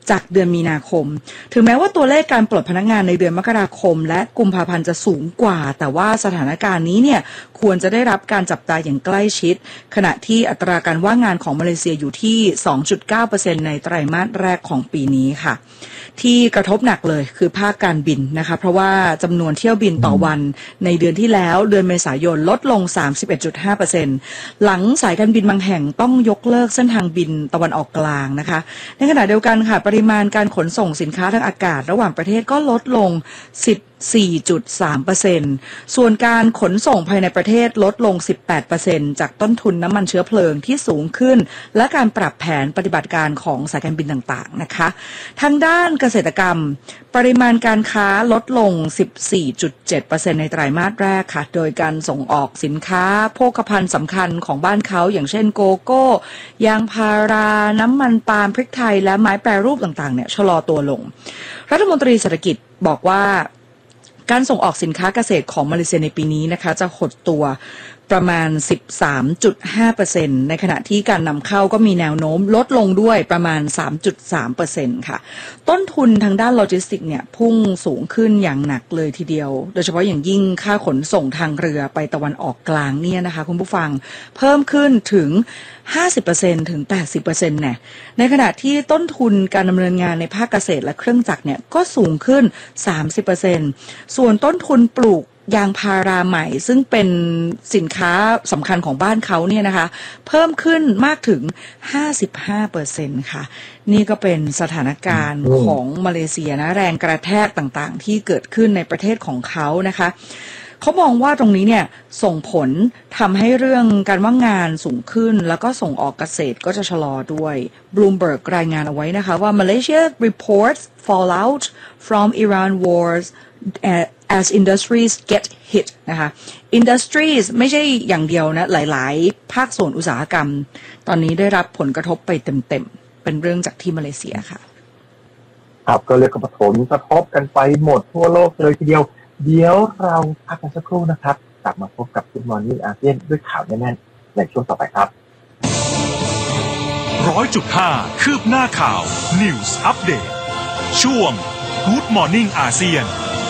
จากเดือนมีนาคมถึงแม้ว่าตัวเลขการปลดพนักงานในเดือนมกราคมและกุมภาพันธ์จะสูงกว่าแต่ว่าสถานการณ์นี้เนี่ยควรจะได้รับการจับตาอย่างใกล้ชิดขณะที่อัตราการว่างงานของมาเลเซียอยู่ที่ 2.9% ในไตรมาสแรกของปีนี้ค่ะที่กระทบหนักเลยคือภาคการบินนะคะเพราะว่าจำนวนเที่ยวบินต่อวันในเดือนที่แล้วเดือนเมษายนลดลง 31.5% หลังสายการบินบางแห่งต้องยกเลิกเส้นทางบินตะวันออกกลางนะคะในขณะเดียวกันค่ะปริมาณการขนส่งสินค้าทางอากาศระหว่างประเทศก็ลดลง 14.3% ส่วนการขนส่งภายในประเทศลดลง 18% จากต้นทุนน้ำมันเชื้อเพลิงที่สูงขึ้นและการปรับแผนปฏิบัติการของสายการบินต่างๆนะคะทางด้านเกษตรกรรมปริมาณการค้าลดลง 14.7% ในไตรมาสแรกค่ะโดยการส่งออกสินค้าโภคภัณฑ์สำคัญของบ้านเขาอย่างเช่นโกโก้ยางพาราน้ำมันปาล์มพริกไทยและไม้แปรรูปต่างๆเนี่ยชะลอตัวลงรัฐมนตรีเศรษฐกิจบอกว่าการส่งออกสินค้าเกษตรของมาเลเซียในปีนี้นะคะจะหดตัวประมาณ 13.5% ในขณะที่การนำเข้าก็มีแนวโน้มลดลงด้วยประมาณ 3.3% ค่ะต้นทุนทางด้านโลจิสติกส์เนี่ยพุ่งสูงขึ้นอย่างหนักเลยทีเดียวโดยเฉพาะอย่างยิ่งค่าขนส่งทางเรือไปตะวันออกกลางเนี่ยนะคะคุณผู้ฟังเพิ่มขึ้นถึง 50% ถึง 80% เนี่ยในขณะที่ต้นทุนการดำเนินงานในภาคเกษตรและเครื่องจักรเนี่ยก็สูงขึ้น 30% ส่วนต้นทุนปลูกยางพาราใหม่ซึ่งเป็นสินค้าสำคัญของบ้านเขาเนี่ยนะคะเพิ่มขึ้นมากถึง 55% ค่ะนี่ก็เป็นสถานการณ์ของมาเลเซียนะแรงกระแทกต่างๆที่เกิดขึ้นในประเทศของเขานะคะเขามองว่าตรงนี้เนี่ยส่งผลทำให้เรื่องการว่างงานสูงขึ้นแล้วก็ส่งออกเกษตรก็จะชะลอด้วย Bloomberg รายงานเอาไว้นะคะว่า Malaysia reports fallout from Iran wars as industries get hit นะคะ industries ไม่ใช่อย่างเดียวนะหลายๆภาคส่วนอุตสาหกรรมตอนนี้ได้รับผลกระทบไปเต็มๆเป็นเรื่องจากที่มาเลเซียค่ะครับก็เรียกว่าผลกระทบกันไปหมดทั่วโลกเลยทีเดียวเดี๋ยวเราพักกันสักครู่นะครับกลับมาพบกับ Good Morning อาเซียนด้วยข่าวแน่นๆในช่วงต่อไปครับ 100.5 คืบหน้าข่าว News Update ช่วง Good Morning อาเซียน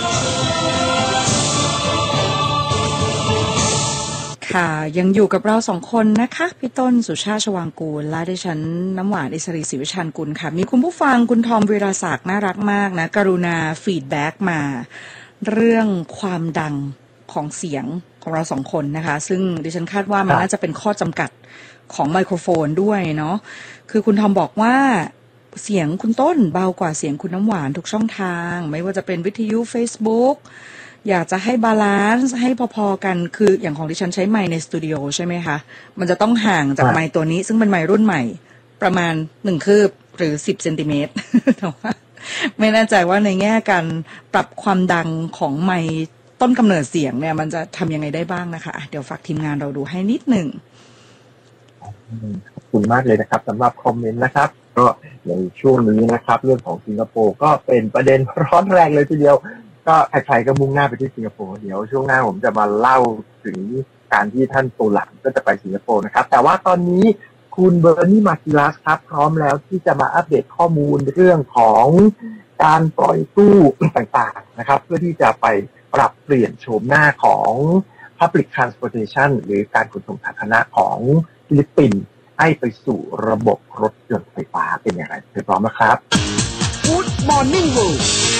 ค่ะยังอยู่กับเราสองคนนะคะพี่ต้นสุชาติชวางกูลและดิฉันน้ำหวานอิสรีศรีวิชันกุลค่ะมีคุณผู้ฟังคุณทอมวีรศักดิ์น่ารักมากนะกรุณาฟีดแบ็กมาเรื่องความดังของเสียงของเราสองคนนะคะซึ่งดิฉันคาดว่ามันน่าจะเป็นข้อจำกัดของไมโครโฟนด้วยเนาะคือคุณทอมบอกว่าเสียงคุณต้นเบากว่าเสียงคุณน้ำหวานทุกช่องทางไม่ว่าจะเป็นวิทยุ Facebookอยากจะให้บาลานซ์ให้พอๆกันคืออย่างของที่ฉันใช้ไมค์ในสตูดิโอใช่ไหมคะมันจะต้องห่างจากไมค์ตัวนี้ซึ่งเป็นไมค์รุ่นใหม่ประมาณ1คืบหรือ10เซนติเมตรแต่ว่าไม่แน่ใจว่าในแง่การปรับความดังของไมค์ต้นกำเนิดเสียงเนี่ยมันจะทำยังไงได้บ้างนะคะเดี๋ยวฝากทีมงานเราดูให้นิดหนึ่งขอบคุณมากเลยนะครับสำหรับคอมเมนต์นะครับก็ในช่วงนี้นะครับเรื่องของสิงคโปร์ก็เป็นประเด็นร้อนแรงเลยทีเดียวก็ใครๆก็มุ่งหน้าไปที่สิงคโปร์เดี๋ยวช่วงหน้าผมจะมาเล่าถึงการที่ท่านโตหลังก็จะไปสิงคโปร์นะครับแต่ว่าตอนนี้คุณเบอร์นี่มาคิลัสครับพร้อมแล้วที่จะมาอัปเดตข้อมูลเรื่องของการปล่อยตู้ต่างๆนะครับเพื่อที่จะไปปรับเปลี่ยนโฉมหน้าของ Public Transportation หรือการขนส่งสาธารณะของฟิลิปปินส์ให้ไปสู่ระบบรถยนต์ไฟฟ้าเป็นอย่างไรพร้อมนะครับ Good Morning World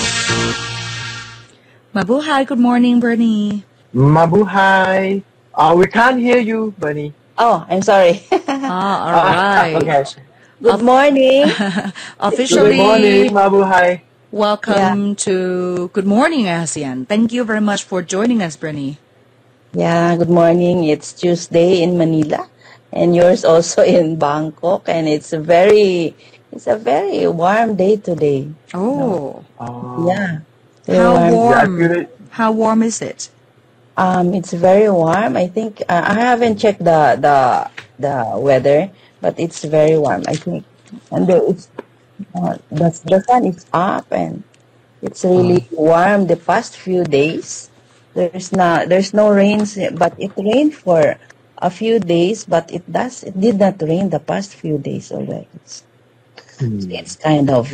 Mabuhay, good morning, Bernie. Mabuhay. We can't hear you, Bernie. Oh, I'm sorry. All right. Okay. Good morning. Officially, Good morning, Mabuhay. Welcome to Good Morning, ASEAN. Thank you very much for joining us, Bernie. Yeah, good morning. It's Tuesday in Manila, and yours also in Bangkok, and it's a very warm day today. Oh. Yeah. How warm is it? It's very warm. I think I haven't checked the weather, but it's very warm. I think, and the sun is up, and it's really warm. The past few days, there's no rains, but it rained for a few days, but it did not rain the past few days already. It's kind of